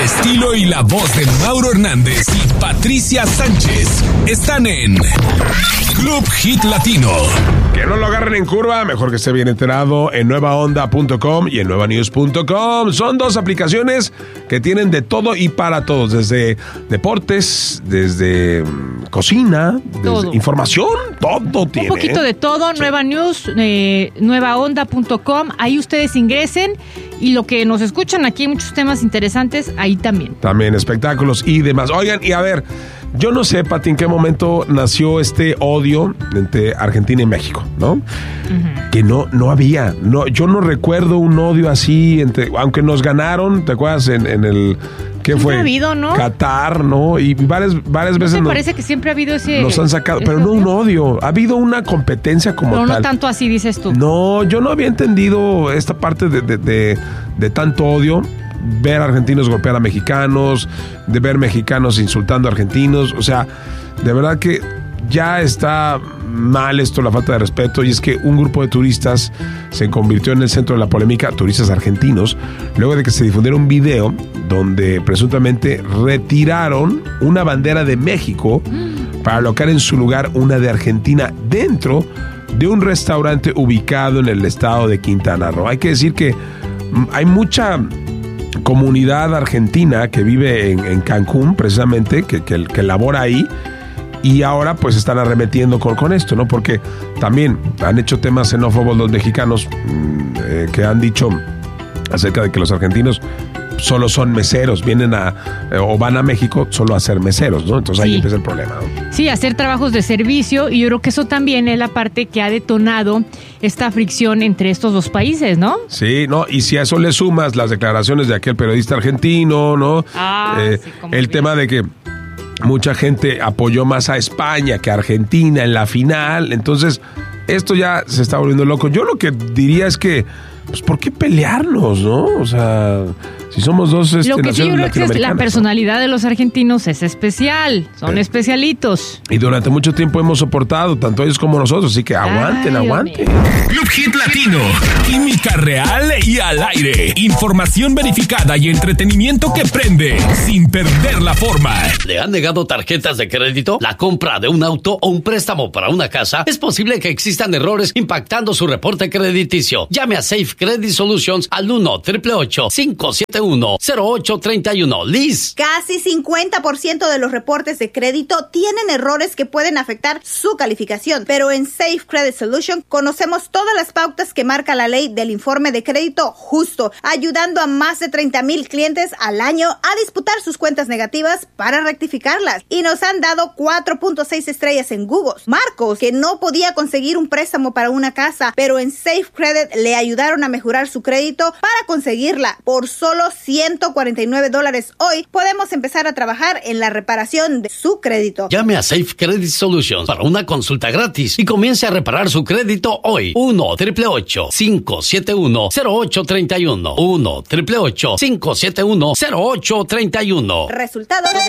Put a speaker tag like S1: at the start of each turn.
S1: estilo y la voz de Mauro Hernández y Patricia Sánchez están en Club Hit Latino.
S2: Que no lo agarren en curva, mejor que esté bien enterado en nuevaonda.com y en nuevanews.com. Son dos aplicaciones que tienen de todo y para todos, desde deportes, desde cocina, desde información, todo tiene.
S3: Un poquito de todo, sí. Nueva News, nuevaonda.com, ahí ustedes ingresen y lo que nos escuchan aquí, muchos temas interesantes, ahí también.
S2: También espectáculos y demás. Oigan, y a ver, yo no sé, Pati, en qué momento nació este odio entre Argentina y México, ¿no? Uh-huh. Que no había. No, yo no recuerdo un odio así, aunque nos ganaron, ¿te acuerdas? En el... ¿Qué fue?
S3: Ha habido, ¿no?
S2: Qatar, ¿no? Y varias veces...
S3: Me parece que siempre ha habido ese...
S2: Nos han sacado, pero no un odio. Ha habido una competencia como tal.
S3: Pero no tanto así, dices tú.
S2: No, yo no había entendido esta parte de tanto odio. Ver argentinos golpear a mexicanos, de ver mexicanos insultando a argentinos. O sea, de verdad que ya está mal esto, la falta de respeto. Y es que un grupo de turistas se convirtió en el centro de la polémica, turistas argentinos, luego de que se difundiera un video donde presuntamente retiraron una bandera de México para colocar en su lugar una de Argentina dentro de un restaurante ubicado en el estado de Quintana Roo. Hay que decir que hay mucha comunidad argentina que vive en Cancún, precisamente, que labora ahí, y ahora pues están arremetiendo con esto, ¿no? Porque también han hecho temas xenófobos los mexicanos que han dicho acerca de que los argentinos solo son meseros, vienen o van a México solo a ser meseros, ¿no? Entonces ahí empieza el problema, ¿no?
S3: Sí, hacer trabajos de servicio, y yo creo que eso también es la parte que ha detonado esta fricción entre estos dos países, ¿no?
S2: Sí, no, y si a eso le sumas las declaraciones de aquel periodista argentino, ¿no? El tema de que mucha gente apoyó más a España que a Argentina en la final, entonces esto ya se está volviendo loco. Yo lo que diría es que, pues, ¿por qué pelearnos, no? O sea, si somos dos
S3: lo que
S2: naciones
S3: sí, yo creo que es la personalidad, ¿no?, de los argentinos es especial, son especialitos.
S2: Y durante mucho tiempo hemos soportado, tanto ellos como nosotros, así que aguanten.
S1: Club Hit Latino, química real y al aire, información verificada y entretenimiento que prende, sin perder la forma.
S4: ¿Le han negado tarjetas de crédito, la compra de un auto o un préstamo para una casa? Es posible que existan errores impactando su reporte crediticio. Llame a Safe Credit Solutions al 1-888-571-0831. Liz.
S5: Casi 50% de los reportes de crédito tienen errores que pueden afectar su calificación, pero en Safe Credit Solutions conocemos todas las pautas que marca la ley del informe de crédito justo, ayudando a más de 30,000 clientes al año a disputar sus cuentas negativas para rectificarlas, y nos han dado 4.6 estrellas en Google. Marcos, que no podía conseguir un préstamo para una casa, pero en Safe Credit le ayudaron a mejorar su crédito para conseguirla. Por solo $149 hoy podemos empezar a trabajar en la reparación de su crédito.
S4: Llame a Safe Credit Solutions para una consulta gratis y comience a reparar su crédito hoy. 1-888-571-0831. 1-888-571-0831.
S5: Resultados